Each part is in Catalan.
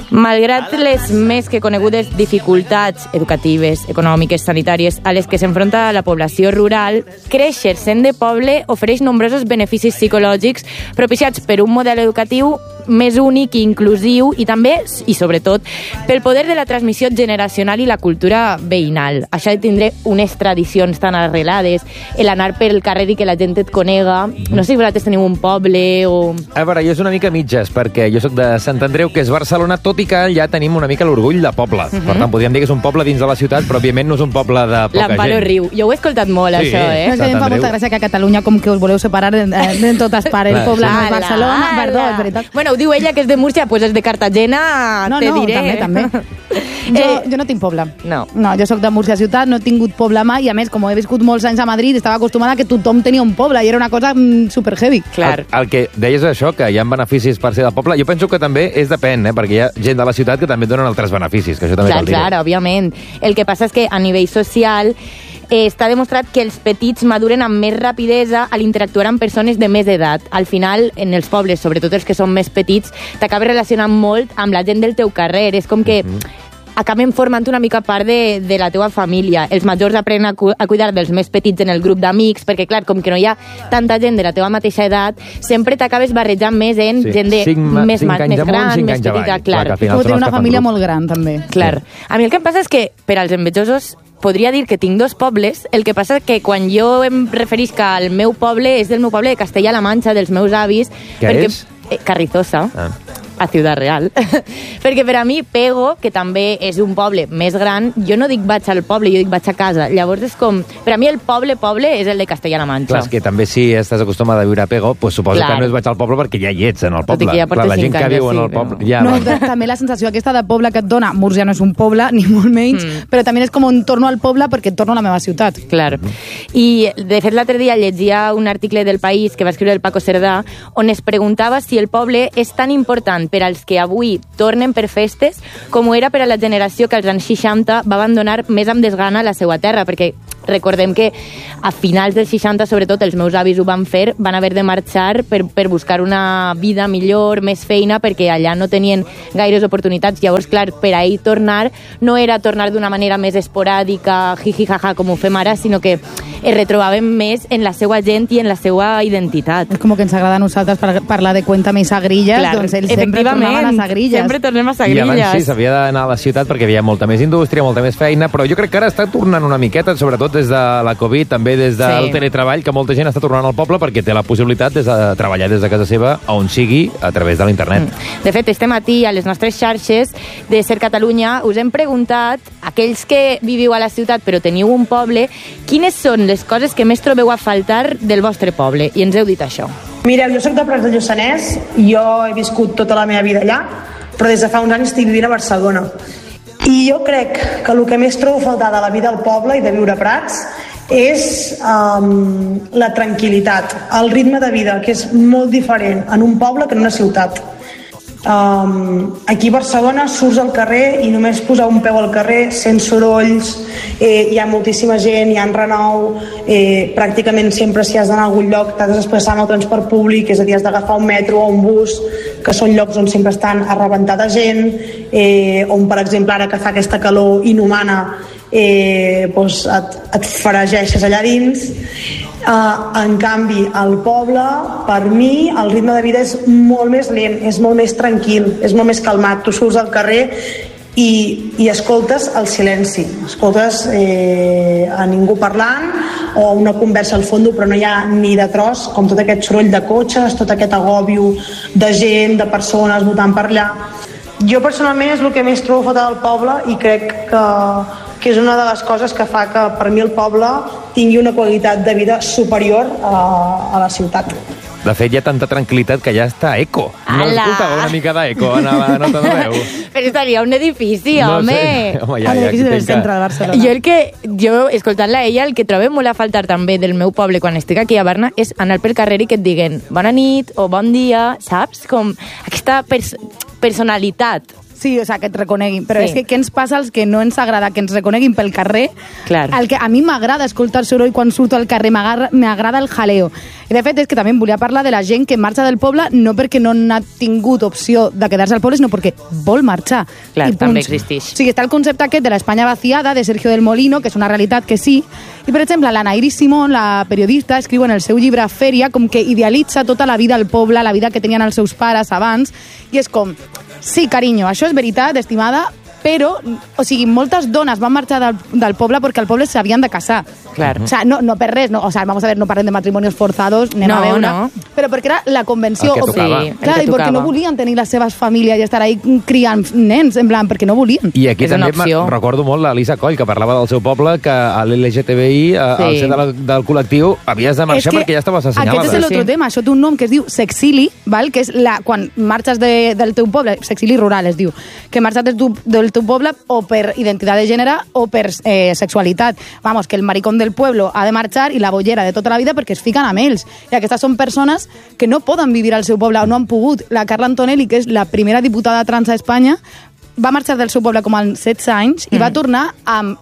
Malgrat les més que conegudes dificultats educatives, econòmiques, sanitàries a les que s'enfronta la població rural, créixer sent de poble ofereix nombrosos beneficis psicològics propiciats per un model educatiu més únic i inclusiu i també, i sobretot, pel poder de la transmissió generacional i la cultura veïnal. Això de tindre unes tradicions tan arrelades, l'anar pel carrer i que la gent et conega. No sé si vosaltres teniu un poble o... A veure, jo és una mica mitges, perquè jo sóc de Sant Andreu, que és Barcelona, tot i que ja tenim una mica l'orgull de poble. Per tant, podríem dir que és un poble dins de la ciutat, però òbviament no és un poble de poca gent. L'Amparo riu. Jo ho he escoltat molt, Sí, això, eh? No, és que a mi em fa molta gràcia que a Catalunya com que us voleu separar en totes parts. El poble no és Barcelona, perdó, és veritat. Bueno, ho diu ella, que és de Múrcia, pues és de Cartagena, No, te no, diré. també. Jo no tinc poble. No. No, jo sóc de Múrcia ciutat, no he tingut poble mai, i a més, com he viscut molts anys a Madrid, estava acostumada que tothom tenia un poble, i era una cosa super heavy. Clar. El que deies això, que hi ha beneficis per ser de poble, jo penso que també és depèn, perquè hi ha gent de la ciutat que també donen altres beneficis, que això també cal dir-ho. Clar, òbviament. El que passa és que a nivell social està demostrat que els petits maduren amb més rapidesa a l'interactuar amb persones de més edat. Al final, en els pobles, sobretot els que són més petits, t'acabes relacionant molt amb la gent del teu carrer. És com que acaben formant una mica part de la teua família. Els majors aprenen a cuidar dels més petits en el grup d'amics, perquè, clar, com que no hi ha tanta gent de la teva mateixa edat, sempre t'acabes barrejant més en gent de més gran, més petita. Clar. Com tenir una família molt gran, també. Clar. A mi el que em passa és que, per als envejosos, podria dir que tinc dos pobles. El que passa és que quan jo em referisc al meu poble és del meu poble de Castella-La Manxa, dels meus avis. Què és? Carrizosa. A Ciudad Real. Perquè per a mi Pego, que també és un poble més gran, jo no dic vaig al poble, jo dic vaig a casa. Llavors és com... Per a mi el poble és el de Castella-La Manxa. Clar, és que també si estàs acostumada a viure a Pego, pues suposo que no és vaig al poble perquè ja hi ets en el poble. Tot i que ja portes la gent 5 que viu anys, en el sí, poble... però... Ja, No, també la sensació aquesta de poble que et dona, Múrcia no és un poble, ni molt menys, però també és com un torno al poble perquè torno a la meva ciutat. Clar. I, de fet, l'altre dia llegia un article del País que va escriure el Paco Cerdà on es preguntava si el poble és tan important per als que avui tornen per festes com ho era per a la generació que als anys 60 va abandonar més amb desgana la seva terra, perquè recordem que a finals dels 60, sobretot, els meus avis ho van fer, van haver de marxar per buscar una vida millor, més feina, perquè allà no tenien gaires oportunitats. Llavors, clar, per a ell tornar no era tornar d'una manera més esporàdica, jiji-jaja, com ho fem ara, sinó que es retrobaven més en la seva gent i en la seva identitat. És com que ens agrada a nosaltres parlar de Cuéntame Sagrillas, doncs ells sempre tornaven a Sagrillas. Sempre tornem a I Sagrillas. abans sí, s'havia d'anar a la ciutat perquè hi havia molta més indústria, molta més feina, però jo crec que ara està tornant una miqueta, sobretot des de la Covid, també des del teletreball, que molta gent està tornant al poble perquè té la possibilitat de treballar des de casa seva on sigui a través de l'internet. De fet, este matí a les nostres xarxes de Ser Catalunya us hem preguntat, aquells que viviu a la ciutat però teniu un poble, quines són les coses que més trobeu a faltar del vostre poble? I ens heu dit això. Mireu, jo soc de Prats de Lluçanès, jo he viscut tota la meva vida allà, però des de fa uns anys estic vivint a Barcelona. I jo crec que el que més trobo a faltar de la vida al poble i de viure a Prats és la tranquil·litat, el ritme de vida, que és molt diferent en un poble que en una ciutat. Aquí a Barcelona surts al carrer i només posar un peu al carrer sent sorolls, hi ha moltíssima gent, hi ha renou, pràcticament sempre si has d'anar a algun lloc t'has de desplaçar amb el transport públic, és a dir, has d'agafar un metro o un bus, que són llocs on sempre estan a rebentar de gent, on per exemple ara que fa aquesta calor inhumana doncs et farageixes allà dins. En canvi, al poble, per mi, el ritme de vida és molt més lent, és molt més tranquil, és molt més calmat. Tu surts al carrer i escoltes el silenci, escoltes a ningú parlant o una conversa al fons, però no hi ha ni de tros, com tot aquest soroll de cotxes, tot aquest agòbio de gent, de persones votant per allà. Jo personalment és el que més trobo a faltar del poble i crec que és una de les coses que fa que per mi el poble tingui una qualitat de vida superior a la ciutat. De fet, hi ha tanta tranquil·litat que ja està eco. No escoltava una mica d'eco en la nota de veu? Però estaria un edifici, home. No sé. Home, ja, L'edifici del centre de Barcelona. Jo, escoltant-la ella, el que trobem molt a faltar també del meu poble quan estic aquí a Barna és anar pel carrer i que et diguen bona nit o bon dia, saps? Com aquesta personalitat. Sí, o sigui, que et reconeguin. Però és que què ens passa als que no ens agrada que ens reconeguin pel carrer? Clar. El que a mi m'agrada escoltar soroll quan surto al carrer, m'agrada el jaleo. I de fet és que també em volia parlar de la gent que marxa del poble no perquè no n'ha tingut opció de quedar-se al poble, sinó perquè vol marxar. Clar, també existeix. O sigui, està el concepte aquest de l'Espanya vaciada, de Sergio del Molino, que és una realitat que sí. I, per exemple, la Nairi Simón, la periodista, escriu en el seu llibre Fèria com que idealitza tota la vida al poble, la vida que tenien els seus pares abans, i és com, sí, carinyo, això és veritat, estimada, però, o sigui, moltes dones van marxar del poble perquè al poble s'havien de casar. Clar. O sea, no per res, no, o sea, vamos a ver, no parlem de matrimonios forzados, anem a veure, però perquè era la convenció. El que tocava. Sí, clar, i perquè no volien tenir les seves famílies i estar ahí criant nens, en plan, perquè no volien. I aquí també recordo molt l'Elisa Coll, que parlava del seu poble, que a l'LGTBI, al ser del col·lectiu, havies de marxar perquè ja estaves assenyalada. Aquest és l'altre tema, això té un nom que es diu sexili, val? Que és quan marxes del teu poble, sexili rural es diu, que marxes del teu poble o per identitat de gènere o per sexualitat. Vamos, que el maricón del pueblo ha de marxar i la bollera de tota la vida perquè es fiquen amb ells. I aquestes són persones que no poden vivir al seu poble o no han pogut. La Carla Antonelli, que és la primera diputada trans a Espanya, va marxar del seu poble com als 16 anys i va tornar amb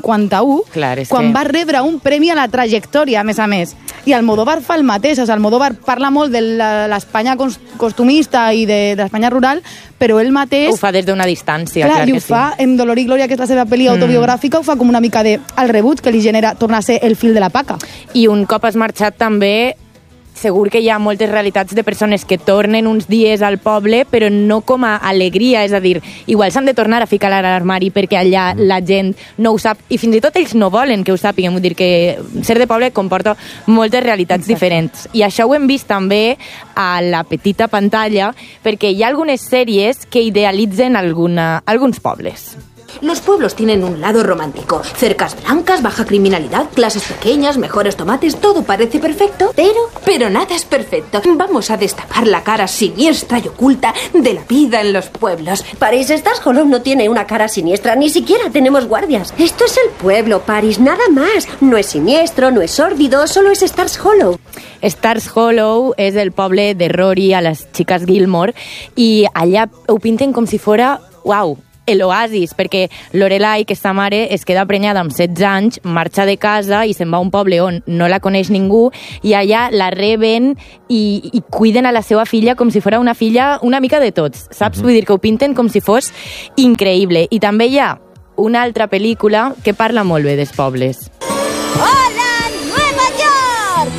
51 quan va rebre un premi a la trajectòria, a més. I Almodóvar fa el mateix. O sigui, Almodóvar parla molt de l'Espanya costumista i de l'Espanya rural, però ell mateix... Ho fa des d'una distància, clar que sí. I ho fa en Dolor i Glòria, que és la seva pel·li autobiogràfica, ho fa com una mica de el rebuig que li genera tornar a ser el fil de la paca. I un cop has marxat també... Segur que hi ha moltes realitats de persones que tornen uns dies al poble, però no com a alegria, és a dir, igual s'han de tornar a ficar a l'armari perquè allà la gent no ho sap, i fins i tot ells no volen que ho sàpiguen, vull dir que ser de poble comporta moltes realitats diferents. I això ho hem vist també a la petita pantalla, perquè hi ha algunes sèries que idealitzen alguns pobles. Los pueblos tienen un lado romántico. Cercas blancas, baja criminalidad, clases pequeñas, mejores tomates, todo parece perfecto, pero nada es perfecto. Vamos a destapar la cara siniestra y oculta de la vida en los pueblos. Paris, Stars Hollow no tiene una cara siniestra, ni siquiera tenemos guardias. Esto es el pueblo, Paris, nada más. No es siniestro, no es sórdido, solo es Stars Hollow. Stars Hollow és el poble de Rory a les xiques Gilmore i allà ho pinten com si fora, uau, l'oasis, perquè Lorelai, que és sa mare, es queda prenyada amb 16 anys, marxa de casa i se'n va a un poble on no la coneix ningú i allà la reben i cuiden a la seva filla com si fos una filla una mica de tots, saps? Vull dir que ho pinten com si fos increïble. I també hi ha una altra pel·lícula que parla molt bé dels pobles. Hola, Nueva York!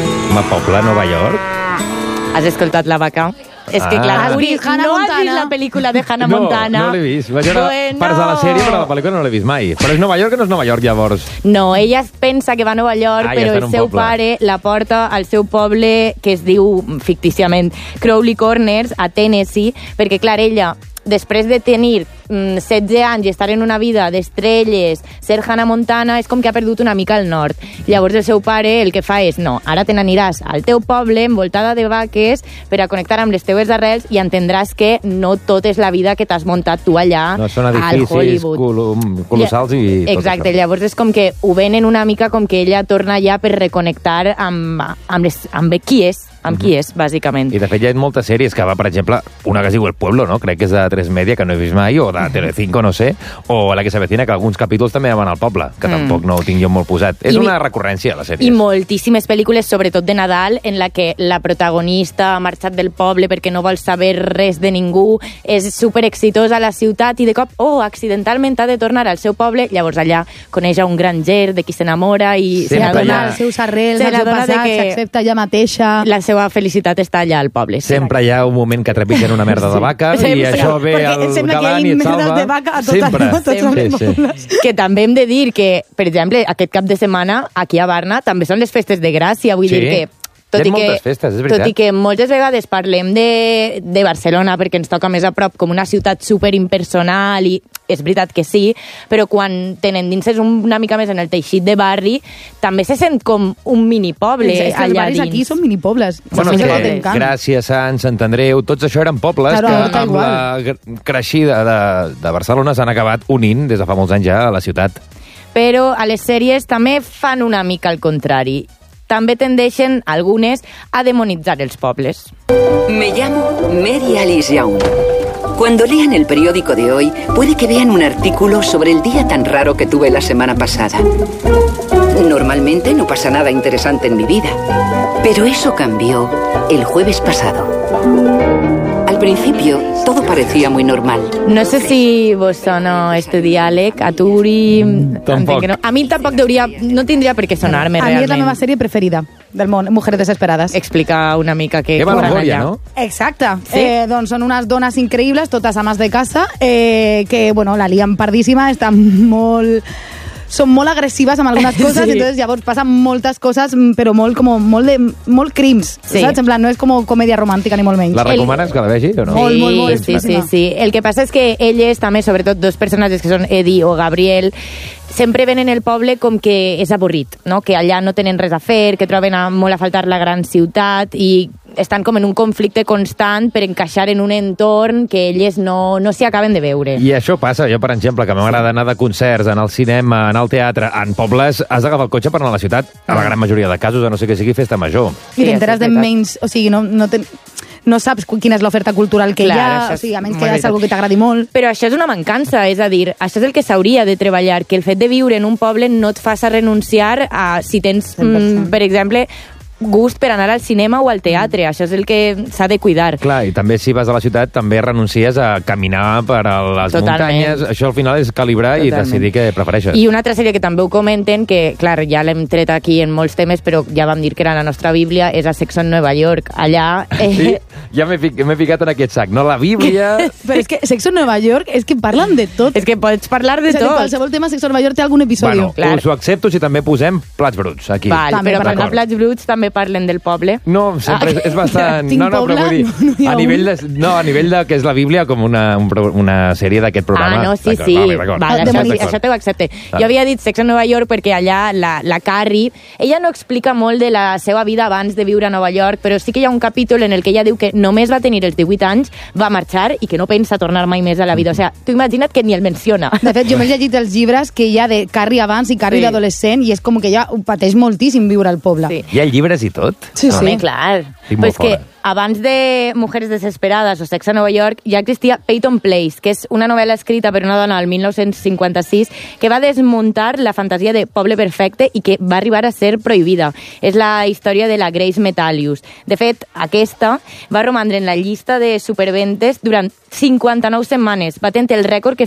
Poble, Nova York? Has escoltat la vaca? És que, clar, no has vist la pel·lícula de Hannah Montana. No l'he vist. Vaig veure parts de la sèrie, però la pel·lícula no l'he vist mai. Però és Nova York o no és Nova York, llavors? No, ella pensa que va a Nova York, però el seu pare la porta al seu poble, que es diu, fictíciament, Crowley Corners, a Tennessee, perquè, clar, ella, després de tenir 16 anys i estar en una vida d'estrelles, ser Hannah Montana, és com que ha perdut una mica el nord. Llavors el seu pare el que fa és, no, ara te n'aniràs al teu poble envoltada de vaques per a connectar amb les teues arrels i entendràs que no tot és la vida que t'has muntat tu allà no, són edificis colossals i tot exacte, això. Llavors és com que ho venen una mica com que ella torna allà per reconnectar amb qui és, bàsicament. I de fet hi ha moltes sèries que va, per exemple, una que es diu El Pueblo, no? Crec que és de 3 Media, que no he vist mai, o de Telecinco, no sé, o La que s'avecina, que alguns capítols també van al poble, que tampoc no ho tinc jo molt posat. És una recurrència, la sèrie. I moltíssimes pel·lícules, sobretot de Nadal, en la que la protagonista ha marxat del poble perquè no vol saber res de ningú, és superexitosa a la ciutat i de cop, accidentalment ha de tornar al seu poble, llavors allà coneix a un granger de qui s'enamora i se n'adona els seus arrels, el seu passat, s'accepta ella mateixa. La seva felicitat està allà al poble. Sempre hi ha un moment que trepitgen una merda de vaca i això ve al galant i et salva. De vaca a sempre. Que també hem de dir que, per exemple, aquest cap de setmana aquí a Barna també són les festes de Gràcia, vull dir que tot i que moltes vegades parlem de Barcelona perquè ens toca més a prop com una ciutat superimpersonal i és veritat que sí, però quan tenen dins una mica més en el teixit de barri també se sent com un minipoble allà dins. Els barris aquí són minipobles. Bueno, Gràcia, Sants, Sant Andreu, tots això eren pobles que amb la creixida de Barcelona s'han acabat unint des de fa molts anys ja a la ciutat. Però a les sèries també fan una mica el contrari. També tendeixen, algunes, a demonitzar els pobles. Me llamo Mary Alice Young. Cuando lean el periódico de hoy, puede que vean un artículo sobre el día tan raro que tuve la semana pasada. Normalmente no pasa nada interesante en mi vida, pero eso cambió el jueves pasado. Al principio, todo parecía muy normal. No sé si vos sona este diàleg, a tu, Uri... Tampoc. No. A mi tampoc no tindria per què sonar-me, A realment. mi és la meva sèrie preferida del món, Mujeres Desesperades. Explica una mica què... Que Vergòria, no? Exacte. Sí? Doncs són unes dones increïbles, totes ames de casa, que, bueno, la lien pardíssima, són molt agressives amb algunes coses, Sí. entonces llavors passen moltes coses, però molt crims, Sí. saps? En plan, no és com comèdia romàntica ni molt menys. La recomanes que la vegi o no? Molt, Sí. El que passa és que elles també, sobretot dos personatges que són Eddie o Gabriel, sempre ven en el poble com que és avorrit, no? Que allà no tenen res a fer, que troben molt a faltar la gran ciutat i estan com en un conflicte constant per encaixar en un entorn que elles no s'hi acaben de veure. I això passa, jo per exemple, que m'agrada anar de concerts, anar al cinema, anar al teatre, en pobles has d'agafar el cotxe per anar a la ciutat, a la gran majoria de casos, a no ser que sigui festa major. I t'enteres això és de veritat. menys, o sigui, no saps quina és l'oferta cultural que Clar, hi ha, això o és sigui, a menys molt que és veritat. algo que t'agradi molt. Però això és una mancança, és a dir, això és el que s'hauria de treballar, que el fet de viure en un poble no et faça renunciar a, si tens, per exemple, gust per anar al cinema o al teatre. Això és el que s'ha de cuidar. Clar, i també si vas a la ciutat també renuncies a caminar per a les Totalment. muntanyes. Això al final és calibrar i decidir què prefereixes. I una altra sèrie que també ho comenten, que, clar, ja l'hem tret aquí en molts temes, però ja vam dir que era la nostra Bíblia, és a Sexo en Nova York. Allà... Sí, ja m'he ficat en aquest sac, no? La Bíblia... Però és que Sexo en Nova York és que parlen de tot. És que pots parlar de És a dir, tot. qualsevol tema Sexo en Nova York té algun episodi. Bueno, Clar. us ho accepto si també posem plats bruts, aquí. Val, També però quan d'acord. a Plats Bruts també parlen del poble. No, sempre és bastant... Tinc No, però poble, vull dir, no hi ha a nivell de que és la Bíblia com una sèrie d'aquest programa. Ah, no, sí, D'acord, sí. d'acord. Val, això t'ho accepte. Vale. Jo havia dit Sex en Nova York perquè allà la Carrie, ella no explica molt de la seva vida abans de viure a Nova York, però sí que hi ha un capítol en el que ella diu que només va tenir els 18 anys, va marxar i que no pensa tornar mai més a la vida. O sigui, tu imagina't que ni el menciona. De fet, jo m'he llegit els llibres que hi ha de Carrie abans i Carrie Sí. d'adolescent i és com que ella ho pateix moltíssim viure al poble. Sí. Hi ha llibres i tot? Sí, Home, clar. Estic Però molt és que fora. abans de Mujeres Desesperades o Sex a Nova York ja existia Peyton Place, que és una novel·la escrita per una dona el 1956 que va desmuntar la fantasia de poble perfecte i que va arribar a ser prohibida. És la història de la Grace Metalius. De fet, aquesta va romandre en la llista de superventes durant 59 setmanes, batent el rècord que